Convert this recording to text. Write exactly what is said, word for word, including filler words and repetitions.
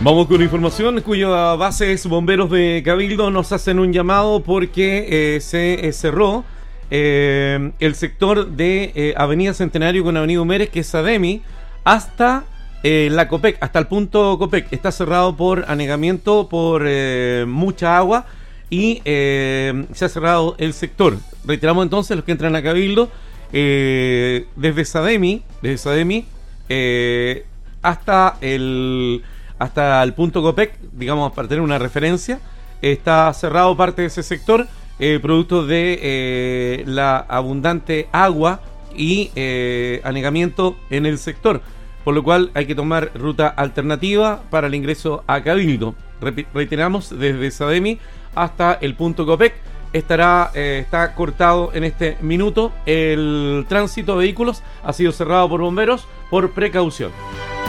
Vamos con información cuya base es Bomberos de Cabildo. Nos hacen un llamado porque eh, se eh, cerró eh, el sector de eh, Avenida Centenario con Avenida Humérez, que es Ademi, hasta eh, la Copec, hasta el punto Copec. Está cerrado por anegamiento, por eh, mucha agua y eh, se ha cerrado el sector. Reiteramos entonces, los que entran a Cabildo, eh, desde Sademi, desde Sademi eh, hasta el... hasta el punto Copec, digamos, para tener una referencia, está cerrado parte de ese sector, eh, producto de eh, la abundante agua y eh, anegamiento en el sector, por lo cual hay que tomar ruta alternativa para el ingreso a Cabildo. Repi- reiteramos, desde Sademi hasta el punto Copec estará eh, está cortado en este minuto. El tránsito de vehículos ha sido cerrado por bomberos por precaución.